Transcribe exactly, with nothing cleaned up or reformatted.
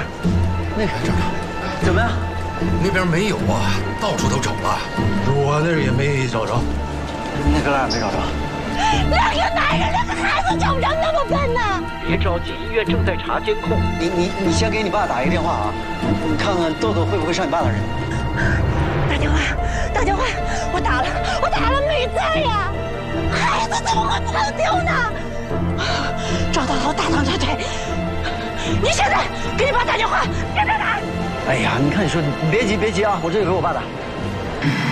快！那个站长， 怎么样？ 那边没有啊，到处都找了，我那儿也没找着。 那哥俩没找着。 两个男人，两个孩子找不着，那么笨呢？ 别着急，医院正在查监控。 你你你先给你爸打一个电话啊，你看看豆豆会不会上你爸那儿去。 打电话，打电话，我打了，我打了没在呀。孩子怎么会跑丢呢？找到了，我大堂小腿。你现在给你爸打电话，现在打。 哎呀，你看你说，你别急别急啊，我这就给我爸打。